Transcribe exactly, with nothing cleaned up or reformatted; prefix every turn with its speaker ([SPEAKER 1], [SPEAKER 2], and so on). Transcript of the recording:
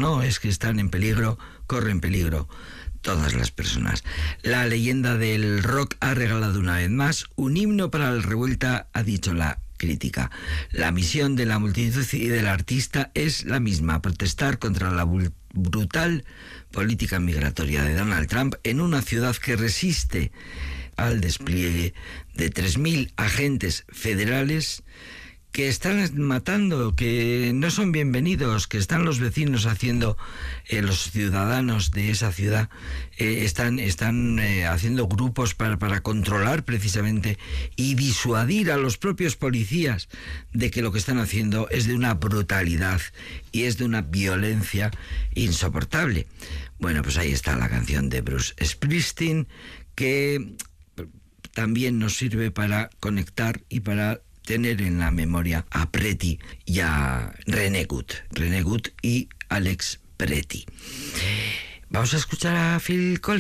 [SPEAKER 1] no, es que están en peligro, corren peligro todas las personas. La leyenda del rock ha regalado una vez más un himno para la revuelta, ha dicho la crítica. La misión de la multitud y del artista es la misma: protestar contra la brutal política migratoria de Donald Trump en una ciudad que resiste al despliegue de tres mil agentes federales que están matando, que no son bienvenidos, que están los vecinos haciendo, eh, los ciudadanos de esa ciudad eh, están, están eh, haciendo grupos para, para controlar precisamente y disuadir a los propios policías de que lo que están haciendo es de una brutalidad y es de una violencia insoportable. Bueno, pues ahí está la canción de Bruce Springsteen, que también nos sirve para conectar y para tener en la memoria a Preti y a René Good, René Good y Alex Preti. Vamos a escuchar a Phil Collins.